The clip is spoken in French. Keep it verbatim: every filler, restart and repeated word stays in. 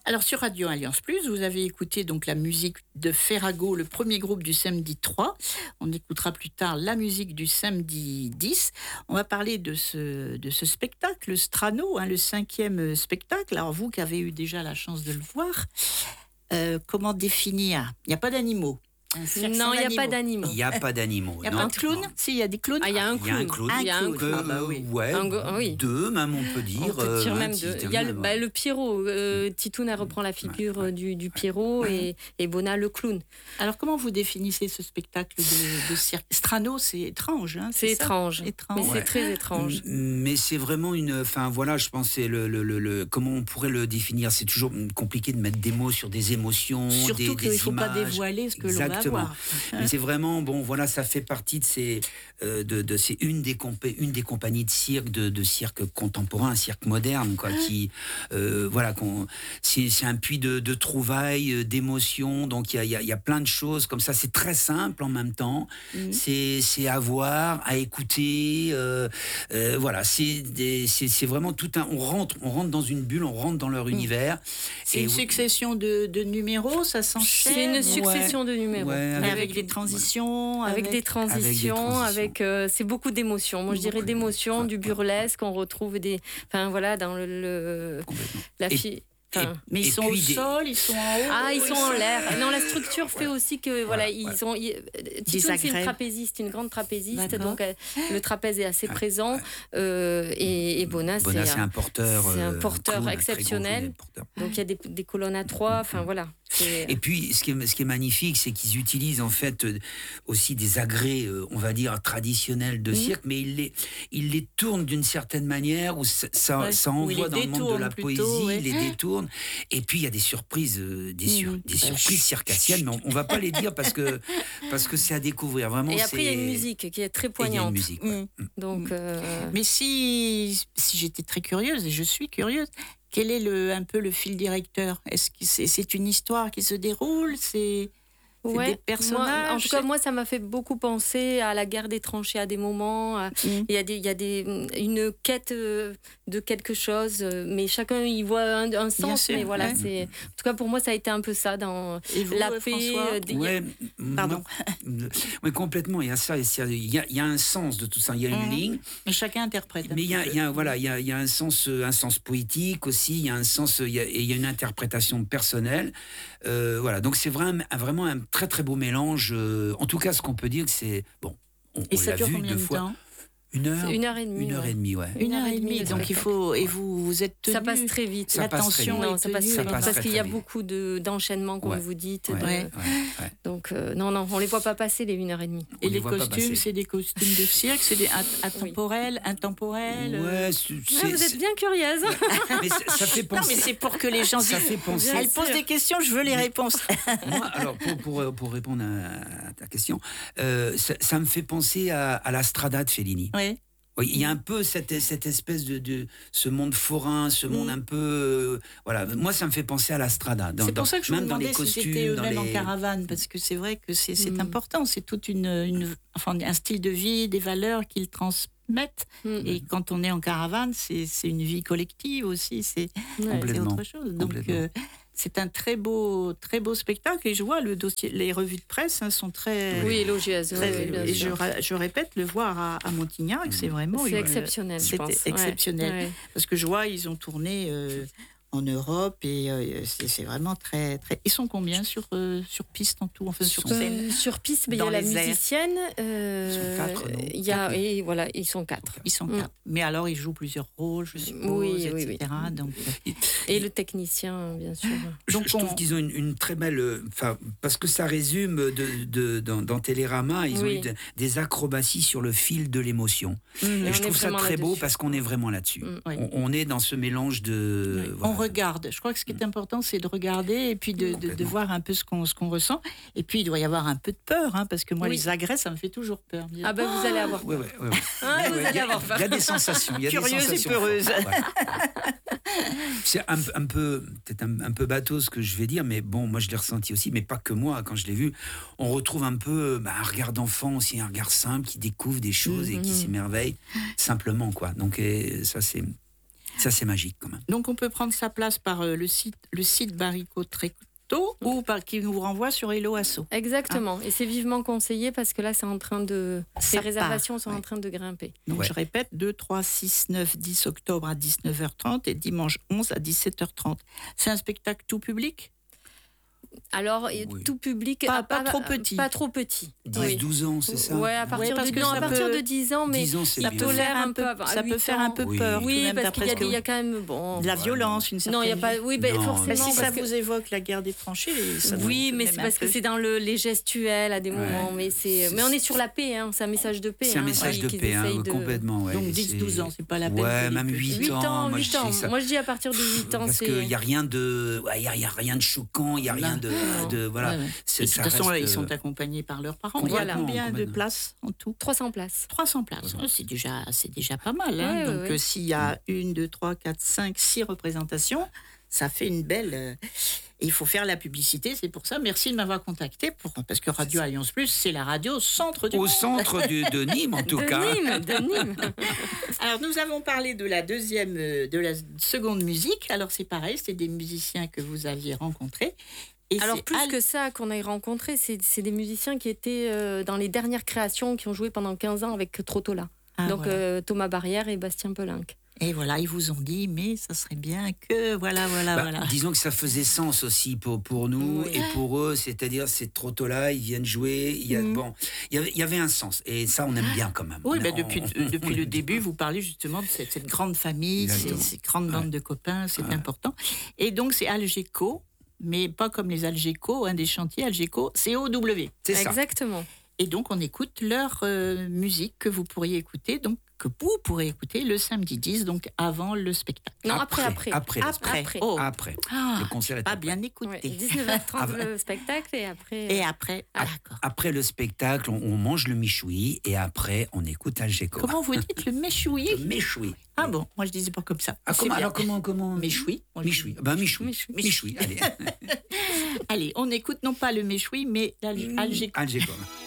Alors sur Radio Alliance Plus, vous avez écouté donc la musique de Ferrago, le premier groupe du samedi trois. On écoutera plus tard la musique du samedi dix. On va parler de ce, de ce spectacle, Strano, hein, le cinquième spectacle. Alors vous qui avez eu déjà la chance de le voir, euh, comment définir ? Il n'y a pas d'animaux. Non, il n'y a pas d'animaux. Il n'y a pas d'animaux. Il n'y a pas de clown ? Si, il y a des clowns. Ah, il y a un Il y a un clown. clown. Il y a un que, clown. Ah bah oui. Ouais, Un go- oui. deux même on peut dire. On peut dire euh, même un deux. petit, Il y a le, ouais. bah, le Pierrot. Euh, Titoun, elle reprend la figure Ouais, ouais. du, du Pierrot et, et Bona le clown. Alors comment vous définissez ce spectacle de, de cirque ? Strano, c'est étrange. Hein, C'est ça étrange. étrange. Mais c'est Ouais. très étrange. M- Mais c'est vraiment une. Enfin voilà, je pense c'est le, le, le, le- comment on pourrait le définir. C'est toujours compliqué de mettre des mots sur des émotions, Surtout des, qu'il ne des faut pas images. dévoiler ce que l'on va Exactement. voir. Mais c'est vraiment bon. Voilà, ça fait partie de ces. Euh, de, de c'est une des compé- une des compagnies de cirque de, de cirque contemporain, un cirque moderne quoi. Qui euh, voilà, qu'on, c'est, c'est un puits de, de trouvailles, euh, d'émotions. Donc il y a, il y, a, il y a plein de choses comme ça. C'est très simple en même temps. Mhm. C'est, c'est à voir, à écouter. Euh, euh, voilà, c'est, des, c'est, c'est vraiment tout un. On rentre, on rentre dans une bulle, on rentre dans leur univers. C'est Et une oui, succession de, de numéros, ça s'enchaîne. C'est une succession de numéros. Ouais, Mais avec- avec des transitions. Avec, des transitions, transitions. avec, euh, c'est beaucoup d'émotions. Moi, je dirais Beaucoup d'émotions, d'émotions. du burlesque. On retrouve des, enfin voilà, dans le, le- complètement. la Et- fi- enfin, Mais ils Et sont puis au des- sol, ils sont en haut. Ah, ils sont en l'air. Non, la structure fait aussi que voilà, Voilà, ils ouais. ont. ils- Titoun, c'est une agrèves. trapéziste, une grande trapéziste, D'accord. donc euh, le trapèze est assez Ouais, présent. ouais. Euh, et, et Bona, Bona, c'est c'est un porteur. c'est un euh, porteur clown, un très grand exceptionnel. clown, porteur. donc il y a des, des colonnes à trois. Enfin voilà. C'est- Et puis, ce qui est, ce qui est magnifique, c'est qu'ils utilisent en fait euh, aussi des agrès, euh, on va dire, traditionnels de Mhm. cirque, mais ils les, ils les tournent d'une certaine manière où ça, ça, Ouais, ça ou ils envoie les dans le monde de détournent la plutôt, poésie, ouais. ils les détournent. Et puis, il y a des surprises, euh, des, sur- Mhm. des Bah, surprises chut, circassiennes, mais on, on va pas les dire parce que parce que c'est à découvrir. Vraiment, Et après, il y a c'est- une musique qui est très Et il y a poignante. une musique. ouais. Mm. Donc, euh, Mais si, si j'étais très curieuse, et je suis curieuse, quel est le, un peu le fil directeur ? Est-ce que c'est, c'est une histoire qui se déroule ? C'est, c'est ouais, des personnages moi, en tout cas, moi, ça m'a fait beaucoup penser à la guerre des tranchées à des moments. à- Mm. Il y a, des, il y a des, une quête euh, de quelque chose, euh, mais chacun y voit un, un sens. sûr, mais voilà, ouais. c'est, en tout cas, pour moi, ça a été un peu ça dans Et vous, la euh, paix. François euh, des- Ouais, Pardon. moi- ouais, complètement. Il y a ça. Il y a, il y a un sens de tout ça. Il y a une Mhm. ligne. Mais chacun interprète. un Mais il y a, petit il y a- peu. voilà, il y a, il y a un sens, euh, un sens poétique aussi. Il y a un sens, il y a, et il y a une interprétation personnelle. Euh, voilà. Donc c'est vraiment, vraiment un très très beau mélange. euh, en tout cas, ce qu'on peut dire, c'est bon. On, Et on ça l'a dure vu combien deux de fois. temps ? Une heure. C'est une heure et demie. Une heure ouais. et demie, ouais. Une heure et demie. le Donc il spectacle. faut et vous vous êtes tenu. Ça passe très vite. Ça passe très L'attention vite. Non, est ça passe tenue, très Ça vite passe parce très, qu'il y a très vite. beaucoup de, d'enchaînements, comme Ouais. vous dites. Ouais, de- Ouais. ouais, ouais. Donc, euh, non, non, on les voit pas passer les une heure et demie. Et On les les voit pas costumes, passer. c'est des costumes de cirque, c'est des at- atemporels, intemporels. euh. Ouais, c'est- Ouais, c'est- vous êtes c'est- bien curieuse. mais ça, ça fait Non, penser. mais c'est pour que les gens Ça disent. fait penser. Bien Elle pose sûr. des questions, je veux les réponses. Moi, alors pour, pour, pour répondre à, à ta question, euh, ça, ça me fait penser à, à la Strada de Fellini. Oui. Oui, il y a un peu cette, cette espèce de, de ce monde forain, ce monde Mm. un peu, euh, voilà. Moi, ça me fait penser à la Strada. Dans, C'est dans- pour ça que je me même dans les demandais si costumes, c'était dans eux-mêmes les... en caravane, parce que c'est vrai que c'est, c'est Mm. important, c'est toute une, une, enfin, un style de vie, des valeurs qu'ils transmettent. Mm. Et quand on est en caravane, c'est, c'est une vie collective aussi, c'est, Ouais. c'est Complètement. autre chose. Donc Complètement. euh, c'est un très beau, très beau spectacle. Et je vois le dossier, les revues de presse hein, sont très. Oui, élogieuse. très- oui, bien et je, sûr. ra- je répète, le voir à, à Montignac, c'est vraiment C'est une- exceptionnel, je c'était pense. Ouais. exceptionnel. Ouais. Parce que je vois, ils ont tourné euh, en Europe et euh, c'est, c'est vraiment très, très. Ils sont combien sur, euh, sur piste en tout, enfin sur Euh, scène sur piste, mais il y Dans a la les airs. musicienne. euh, Ils sont quatre, non il y a, Quatre. et voilà, ils sont quatre. Ils sont Mm. quatre. Mais alors, ils jouent plusieurs rôles, je suppose, Oui, oui, et cetera. oui. Donc, euh, Et le technicien, bien sûr. Je, Donc je trouve on- qu'ils ont une, une très belle, euh, enfin, parce que ça résume de, de- dans, dans Télérama, ils ont Oui. eu de- des acrobaties sur le fil de l'émotion. mm, Et on je est trouve ça vraiment très beau là-dessus. parce qu'on est vraiment là-dessus. Mm. Oui. On, on est dans ce mélange de. Oui. voilà. On regarde. Je crois que ce qui est important, c'est de regarder et puis de, de, de Complètement. voir un peu ce qu'on, ce qu'on ressent. Et puis, il doit y avoir un peu de peur, hein, parce que moi, Oui. les agrès, ça me fait toujours peur. Ah ben vous allez avoir. Ouais, ouais, ouais, ouais. Ah, Ouais, vous ouais, allez il y a- avoir peur. Il y a des sensations. Il y a des Curieuse et sensations peureuse. fortes, ouais. C'est un, un peu, peut-être un, un peu bateau ce que je vais dire, mais bon, moi je l'ai ressenti aussi, mais pas que moi. Quand je l'ai vu, on retrouve un peu bah, un regard d'enfant aussi, un regard simple qui découvre des choses et qui Mhm. s'émerveille simplement, quoi. Donc et ça c'est. Ça, c'est magique quand même. Donc, on peut prendre sa place par euh, le site, le site Baricot Tréteau ou par qui nous renvoie sur Hello Asso. Exactement. Et c'est vivement conseillé parce que là, c'est en train de. Ça Les réservations part, sont ouais. en train de grimper. Donc, Ouais. je répète, deux, trois, six, neuf, dix octobre à dix-neuf heures trente et dimanche onze à dix-sept heures trente. C'est un spectacle tout public? Alors, et Oui. tout public. Pas- ah, pas trop petit. Pas trop petit. dix Oui. douze ans, c'est ça? Ouais, à partir, parce de, que non, ça à partir peut- de dix ans, mais dix ans, c'est il bien. tolère faire un un peu. peu- avant. À ça peut huit faire ans. un peu Oui. peur. tout de Oui, même, parce t'as qu'il y, a presque des- il y a quand même. Bon. de la Ouais, violence, une certaine Non, il y a pas. Oui, ben, Non, forcément. Mais si ça parce que- vous évoque la guerre des tranchées, ça doit Oui, tout de mais même c'est un parce que peu- c'est dans le, les gestuels à des moments. Mais, c'est, C'est- mais on est sur la paix, hein, c'est un message de paix. C'est un hein, message qui- de qu'ils paix, hein, essayent de- complètement. Ouais. Donc Et dix c'est- douze ans, c'est pas la peine. Ouais, de les même plus- huit huit ans, moi, je huit dis ans. ça. Moi, je dis à partir de huit ans, Parce c'est. qu'il n'y a rien de, il y a, y a rien de choquant, il y a rien de, Non. de voilà. Ouais, ouais. C'est- Et de ça toute façon, reste, ils sont euh, accompagnés par leurs parents. Complètement, Il y a combien de complètement. places en tout? trois cents places. trois cents places. trois cents. Ouais, c'est déjà, c'est déjà pas mal. Hein. Ouais, ouais, Donc, ouais. euh, s'il y a une, deux, trois, quatre, cinq, six représentations, ça fait une belle. euh, et il faut faire la publicité. C'est pour ça. Merci de m'avoir contacté pour parce que Radio Alliance Plus, c'est la radio centre du Au monde. centre du- de Nîmes, en tout de cas. Nîmes, de Nîmes. Alors, nous avons parlé de la deuxième, euh, de la seconde musique. Alors, c'est pareil, c'est des musiciens que vous aviez rencontrés. Et Alors c'est plus Al- que ça qu'on ait rencontré, c'est, c'est des musiciens qui étaient euh, dans les dernières créations, qui ont joué pendant quinze ans avec Trottola. Ah, Donc voilà. euh, Thomas Barrière et Bastien Pelinck. Et voilà, ils vous ont dit, mais ça serait bien que, voilà, voilà, Bah, voilà. Disons que ça faisait sens aussi pour, pour nous Oui. et pour eux, c'est-à-dire ces Trottola, ils viennent jouer, il y a, Mhm. bon, il y avait- il y avait un sens et ça on aime bien quand même. Oui, On- ben on- depuis, on- euh, depuis on- le début, vous parlez justement de cette, cette grande famille, ces, Exactement. ces grandes bandes Ouais. de copains, c'est Ouais. important. Et donc, c'est Algeco, mais pas comme les Algeco, un des chantiers, Algeco, C O W. C'est ça. Exactement. Et donc, on écoute leur euh, musique que vous pourriez écouter, donc que vous pourrez écouter le samedi dix, donc avant le spectacle. Non, après, après. Après, le Après. Après. Oh, Après. ah, Le concert est pas après. bien Ouais, écouté. dix-neuf heures trente Ah bah. le spectacle et après. Et euh, après, Ah. d'accord. Après le spectacle, on, on mange le michoui et après on écoute Algeco. Comment vous dites le méchoui? Le méchoui. Ah bon, moi je disais pas comme ça. Ah, C'est comment, bien. alors comment comment Méchoui. Moi, je dis- Michoui. Ben michoui. Michoui. Michoui. Allez. Allez, on écoute non pas le méchoui, mais l'Algeco. Algeco.